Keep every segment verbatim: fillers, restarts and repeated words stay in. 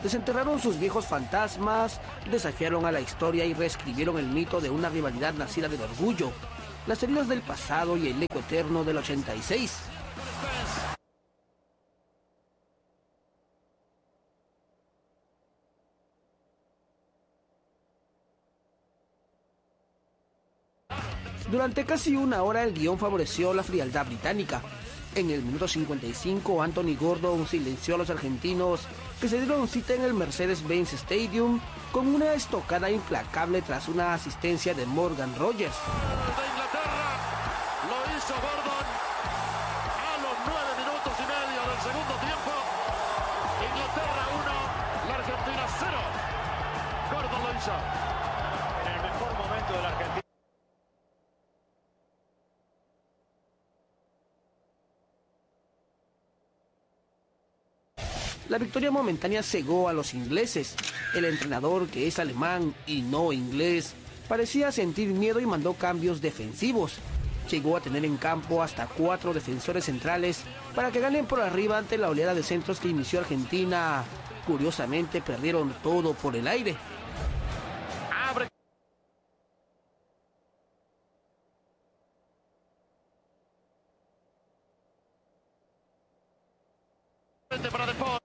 Desenterraron sus viejos fantasmas, desafiaron a la historia y reescribieron el mito de una rivalidad nacida del orgullo, las heridas del pasado y el eco eterno del ochenta y seis. Durante casi una hora el guión favoreció la frialdad británica. En el minuto cincuenta y cinco, Anthony Gordon silenció a los argentinos que se dieron cita en el Mercedes-Benz Stadium con una estocada implacable tras una asistencia de Morgan Rogers. De Inglaterra lo hizo Gordon a los nueve minutos y medio del segundo tiempo. Inglaterra uno, la Argentina cero. Gordon lo hizo en el mejor momento de la Argentina. La victoria momentánea cegó a los ingleses. El entrenador, que es alemán y no inglés, parecía sentir miedo y mandó cambios defensivos. Llegó a tener en campo hasta cuatro defensores centrales para que ganen por arriba ante la oleada de centros que inició Argentina. Curiosamente, perdieron todo por el aire. Abre. Para después.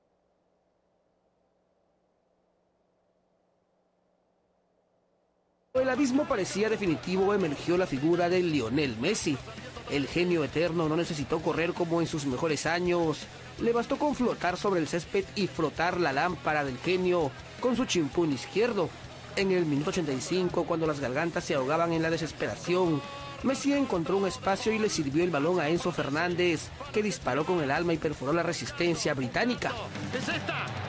El abismo parecía definitivo, emergió la figura de Lionel Messi. El genio eterno no necesitó correr como en sus mejores años. Le bastó con flotar sobre el césped y frotar la lámpara del genio con su chimpún izquierdo. En el minuto ochenta y cinco, cuando las gargantas se ahogaban en la desesperación, Messi encontró un espacio y le sirvió el balón a Enzo Fernández, que disparó con el alma y perforó la resistencia británica. Es esta.